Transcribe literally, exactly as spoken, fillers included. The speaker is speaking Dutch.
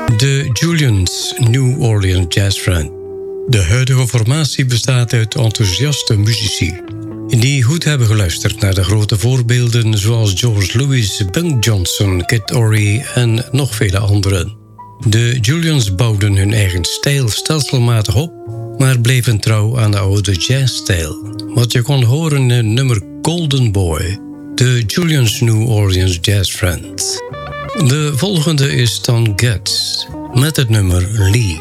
De Julians New Orleans Jazz Friend. De huidige formatie bestaat uit enthousiaste muzici die goed hebben geluisterd naar de grote voorbeelden zoals George Lewis, Bunk Johnson, Kid Ory en nog vele anderen. De Julians bouwden hun eigen stijl stelselmatig op, maar bleven trouw aan de oude jazzstijl. Wat je kon horen in het nummer Golden Boy, de Julians New Orleans Jazz Friend. De volgende is Stan Getz met het nummer Lee.